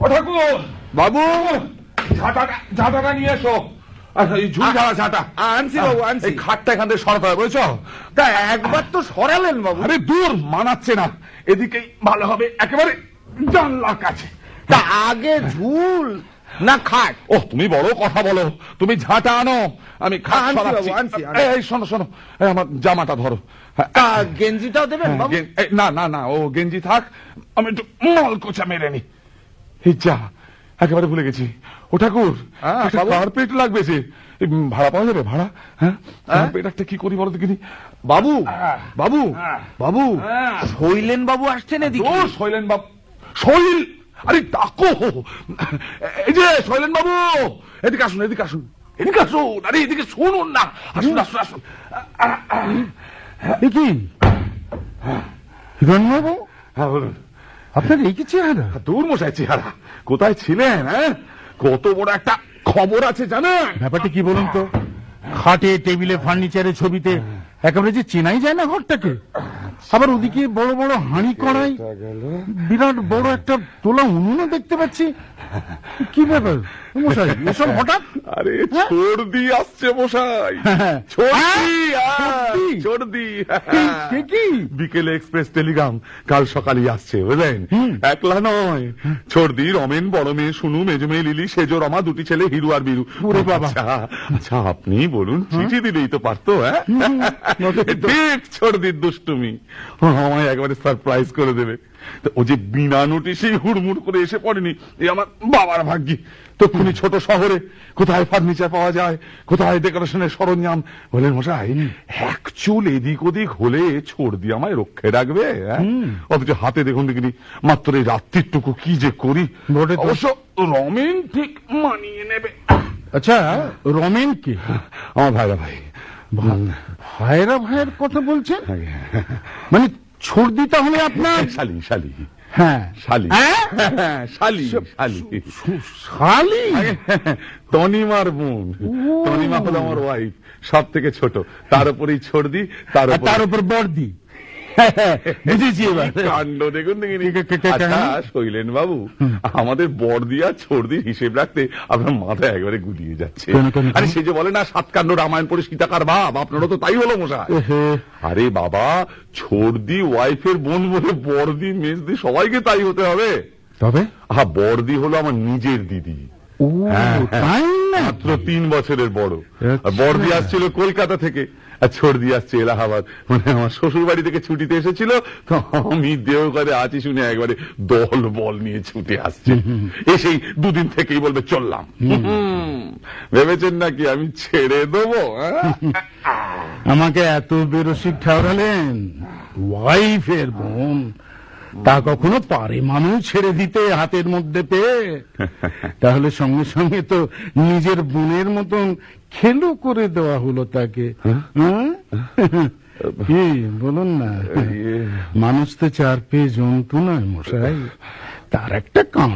ও ঠাকুর বাবু, ঝাঁটাটা নিয়ে এসো। আচ্ছা, এই ঝুল ঝাড়া ঝাঁটা আনছি বাবু, আনছি। এই খাটটা এখান থেকে সরাতে হবে, বুঝছো? তা একবার তো সরালেন বাবু। আরে দূর, মানাচ্ছে না। এদিকেই ভালো হবে, একেবারে জানলার কাছে। তা আগে ঝুল না খাট? ও, তুমি বড় কথা বলো। তুমি ঝাঁটা আনো, আমি খাট আনছি সরাচ্ছি। বাবু, আনছি। এই শোনো শোনো, এই আমার জামাটা ধরো। তা গেঞ্জিটাও দেবেন বাবু? না না না, ও গেঞ্জি থাক, আমি একটু মলকোচা মেরে নি। এই যা, একেবারে ভুলে গেছি। ও ঠাকুর, বাবু। কার্পেট লাগবে যে, ভাড়া পাওয়া যাবে? ভাড়া? হ্যাঁ, কার্পেট একটা কি করি বলো দেখিনি। বাবু, বাবু, বাবু, হ্যাঁ। শৈলেন বাবু আসছেন এদিকে। ও শৈলেন বাবু, শৈল, আরে ডাকো। এই যে শৈলেন বাবু, এদিকে আসুন, এদিকে আসুন, এদিকে আসুন। আরে এদিকে শুনুন না, আসুন আসুন আসুন। কি হিরণবাবু, হ্যাঁ বলুন। আপনার এই কি চেহারা? দূর মশাই চেহারা, কোথায় ছিলেন? হ্যাঁ, কত বড় একটা খবর আছে জানেন? ব্যাপারটা কি বলুন তো? খাটে, টেবিলে, ফার্নিচারে, ছবিতে একেবারে যে চেনাই যায় না ঘরটাকে। আবার ওদিকে বড় বড় হাঁড়ি কড়াই, বিরাট বড় একটা তোলা উনুনও দেখতে পাচ্ছি। কি ব্যাপার মশাই, এসব হঠাৎ? আরে ছর্দি আসছে মশাই, ছর্দি। সে কি? বিকেলে এক্সপ্রেস টেলিগ্রাম, কাল সকালই আসছে, বুঝলেন? একলা নয়, ছর্দি, রমেন, বড় মেয়ে শুনু, মেজো মেয়ে লিলি, সেজো রমা, দুটি ছেলে হিরু আর বীরু। ওরে বাবা। আচ্ছা আপনি বলুন, চিঠি দিলেই তো পারতো। হ্যাঁ, ঠিক ছর্দির দুষ্টুমি, আমায় একবারে সারপ্রাইজ করে দেবে। ও যে বিনা নোটিশেই হুড়মুড় করে এসে পড়েনি, এ আমার বাবার ভাগ্যি। তক্ষুনি ছোট শহরে কোথায় ফার্নিচার পাওয়া যায়, কোথায় ডেকোরেশনের সরঞ্জাম, বলেন মশাই এক চুল এদিক ওদিক হলে ছর্দি আমায় রক্ষে রাখবে? অথচ হাতে দেখুন দেখিনি মাত্র এই রাত্রিটুকু কি যে করি। অবশ্য রমেন ঠিক মানিয়ে নেবে। আচ্ছা, রমেন কি? আমার ভাইরা ভাই। ভাইরা ভাইয়ের কথা বলছেন? মানে ছর্দি তাহলে আপনার শালি? শালি, হ্যাঁ, শালি, শালি, শালি, শালি। তনিমার বোন। তনিমা হলো আমার ওয়াইফ, সব থেকে ছোট। তার উপরেই ছর্দি, তার উপর বর্দি। বুঝেছি এবার। কাণ্ড দেখুন দেখিনি। আচ্ছা শৈলেন বাবু, আমাদের বর্দি আর ছর্দির হিসেব রাখতে আপনার মাথা একবারে গুলিয়ে যাচ্ছে। আরে সে যে বলে না, সাতকাণ্ড রামায়ণ পড়ে সীতাকার ভাব, আপনারও তো তাই হলো মশাই। আরে বাবা, ছর্দি ওয়াইফের বোন বলে বর্দি মেজদি সবাইকে তাই হতে হবে। তবে বর্দি হলো আমার নিজের দিদি। মাত্র 3 বছরের বড়। বর্দি আসছিল কলকাতা থেকে, আর ছর্দি আসছে এলাহাবাদ। মানে আমার শ্বশুর বাড়ি থেকে ছুটিতে এসেছিল, তো আমি দেওঘরে আছি শুনে একবারে দল বল নিয়ে ছুটে আসছে। এসেই 2 দিন থেকেই বলবে চললাম। ভেবেছেন নাকি আমি ছেড়ে দেবো? আমাকে এত বেরসিক ঠাউরালেন। ওয়াইফের বোন, তা কখনো পারে মানুষ ছেড়ে দিতে হাতের মধ্যে পেয়ে? তাহলে সঙ্গে সঙ্গে তো নিজের বোনের মতন খেলো করে দেওয়া হলো তাকে। কি বলুন না, মানুষ তো 4 পেয়ে জন্তু নয় মশাই, তার একটা কাম